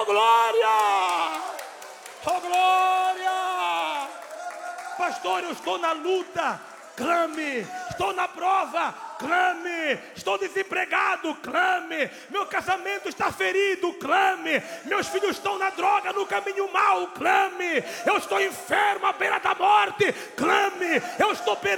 glória! Oh, glória! Pastor, eu estou na luta. Clame. Estou na prova. Clame. Estou desempregado. Clame. Meu casamento está ferido. Clame. Meus filhos estão na droga, no caminho mau. Clame. Eu estou enfermo à beira da morte. Clame. Eu estou perdido